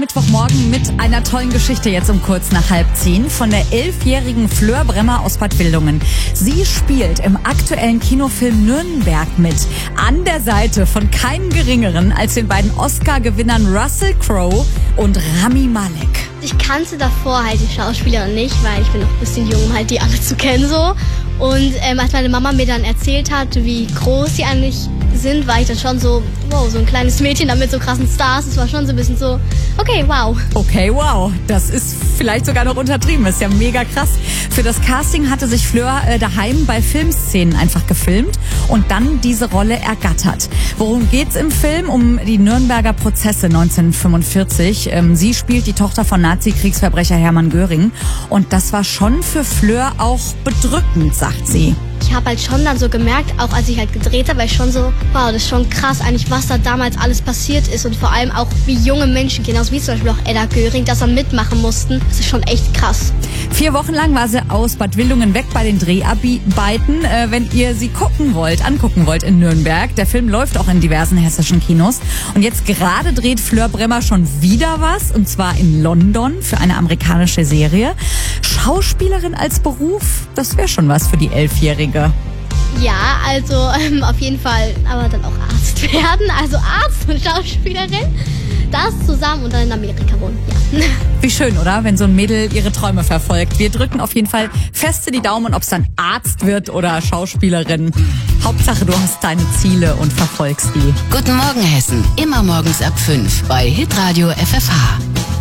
Mittwochmorgen mit einer tollen Geschichte jetzt um kurz nach 9:30 von der 11-jährigen Fleur Bremmer aus Bad Wildungen. Sie spielt im aktuellen Kinofilm Nürnberg mit. An der Seite von keinem Geringeren als den beiden Oscar-Gewinnern Russell Crowe und Rami Malek. Ich kannte davor halt die Schauspielerin nicht, weil ich bin noch ein bisschen jung, um halt die alle zu kennen so. Und als meine Mama mir dann erzählt hat, wie groß die eigentlich sind, war ich dann schon so, wow, so ein kleines Mädchen da mit so krassen Stars. Es war schon so ein bisschen so, okay, wow. Okay, wow. Das ist vielleicht sogar noch untertrieben. Ist ja mega krass. Für das Casting hatte sich Fleur daheim bei Filmszenen einfach gefilmt und dann diese Rolle ergattert. Worum geht's im Film? Um die Nürnberger Prozesse 1945. Sie spielt die Tochter von Nazi-Kriegsverbrecher Hermann Göring. Und das war schon für Fleur auch bedrückend, sagt sie. Ich habe halt schon dann so gemerkt, auch als ich halt gedreht habe, war ich schon so, wow, das ist schon krass eigentlich, was da damals alles passiert ist und vor allem auch wie junge Menschen, genauso wie zum Beispiel auch Edda Göring, das dann mitmachen mussten. Das ist schon echt krass. 4 Wochen lang war sie aus Bad Wildungen weg bei den Dreharbeiten. Wenn ihr sie angucken wollt in Nürnberg. Der Film läuft auch in diversen hessischen Kinos. Und jetzt gerade dreht Fleur Bremmer schon wieder was, und zwar in London für eine amerikanische Serie. Schauspielerin als Beruf, das wäre schon was für die 11-Jährige. Ja, also auf jeden Fall, aber dann auch Arzt werden, also Arzt und Schauspielerin. Das zusammen und dann in Amerika wohnen, ja. Wie schön, oder? Wenn so ein Mädel ihre Träume verfolgt. Wir drücken auf jeden Fall feste die Daumen, ob es dann Arzt wird oder Schauspielerin. Hauptsache, du hast deine Ziele und verfolgst die. Guten Morgen, Hessen. Immer morgens ab 5 bei Hitradio FFH.